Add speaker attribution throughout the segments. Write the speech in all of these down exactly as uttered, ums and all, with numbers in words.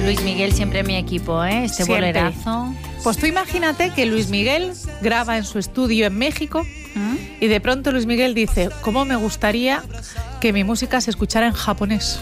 Speaker 1: Luis Miguel siempre mi equipo, ¿eh? Este
Speaker 2: Siempre.
Speaker 1: bolerazo.
Speaker 2: Pues tú imagínate que Luis Miguel graba en su estudio en México ¿Mm? y de pronto Luis Miguel dice, ¿cómo me gustaría que mi música se escuchara en japonés?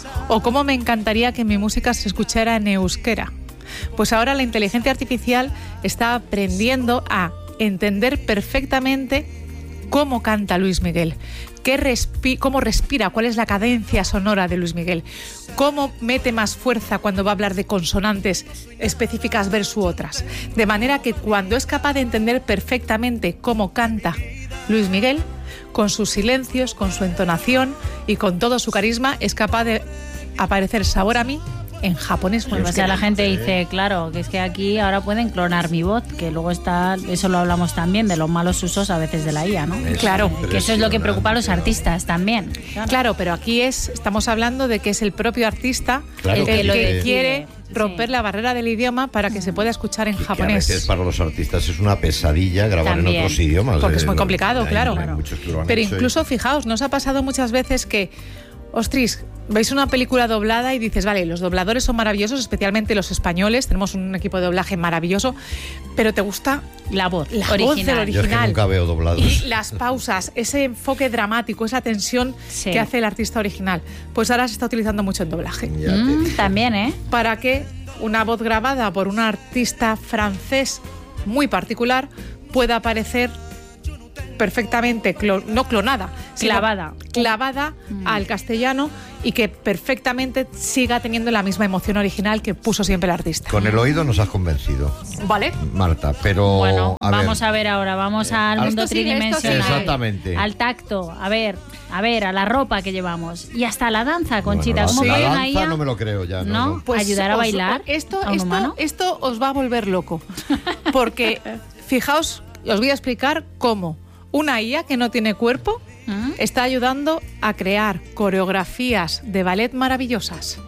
Speaker 2: O cómo me encantaría que mi música se escuchara en euskera. Pues ahora la inteligencia artificial está aprendiendo a entender perfectamente cómo canta Luis Miguel, qué respi- cómo respira, cuál es la cadencia sonora de Luis Miguel, cómo mete más fuerza cuando va a hablar de consonantes específicas versus otras. De manera que cuando es capaz de entender perfectamente cómo canta Luis Miguel, con sus silencios, con su entonación y con todo su carisma, es capaz de aparecer Sabor a mí en japonés.
Speaker 1: Pues o sea, la gente dice, claro, que es que aquí ahora pueden clonar mi voz, que luego está, eso lo hablamos también, de los malos usos a veces de la I A, ¿no?
Speaker 2: Es claro.
Speaker 1: Que eso es lo que preocupa a los artistas también.
Speaker 2: Claro, claro, pero aquí es, estamos hablando de que es el propio artista
Speaker 3: claro,
Speaker 2: el que,
Speaker 3: que,
Speaker 2: el que
Speaker 3: que
Speaker 2: quiere romper sí. la barrera del idioma para que se pueda escuchar en
Speaker 3: y
Speaker 2: japonés.
Speaker 3: Que a veces para los artistas es una pesadilla grabar también. en otros idiomas.
Speaker 2: Porque
Speaker 3: eh,
Speaker 2: es muy complicado,
Speaker 3: hay,
Speaker 2: claro.
Speaker 3: Hay muchos que lo han
Speaker 2: pero
Speaker 3: hecho
Speaker 2: incluso,
Speaker 3: y...
Speaker 2: fijaos, nos ha pasado muchas veces que, ostras, veis una película doblada y dices, vale, los dobladores son maravillosos, especialmente los españoles, tenemos un equipo de doblaje maravilloso, pero te gusta
Speaker 1: la voz,
Speaker 2: la
Speaker 1: original.
Speaker 2: voz del original.
Speaker 3: Yo es que nunca veo doblados.
Speaker 2: Y las pausas, ese enfoque dramático, esa tensión sí. que hace el artista original. Pues ahora se está utilizando mucho en doblaje.
Speaker 1: Mm, también, ¿eh?
Speaker 2: Para que una voz grabada por un artista francés muy particular pueda aparecer perfectamente, clon, no clonada,
Speaker 1: clavada,
Speaker 2: clavada mm. al castellano y que perfectamente siga teniendo la misma emoción original que puso siempre el artista.
Speaker 3: Con el oído nos has convencido.
Speaker 2: Vale.
Speaker 3: Marta, pero...
Speaker 1: Bueno,
Speaker 3: a
Speaker 1: vamos
Speaker 3: ver.
Speaker 1: a ver ahora, vamos al mundo
Speaker 2: esto sí,
Speaker 1: tridimensional.
Speaker 2: sí.
Speaker 3: Exactamente.
Speaker 1: Al tacto, a ver, a ver, a la ropa que llevamos y hasta la danza, Conchita.
Speaker 3: Bueno,
Speaker 1: ¿Cómo
Speaker 3: la,
Speaker 1: pueden
Speaker 3: la danza
Speaker 1: ahí a...
Speaker 3: no me lo creo ya. No,
Speaker 1: ¿No?
Speaker 3: no.
Speaker 1: Pues ayudar a
Speaker 2: os,
Speaker 1: bailar
Speaker 2: esto,
Speaker 1: a un
Speaker 2: esto,
Speaker 1: humano.
Speaker 2: Esto os va a volver loco. Porque, fijaos, os voy a explicar cómo una I A que no tiene cuerpo está ayudando a crear coreografías de ballet maravillosas.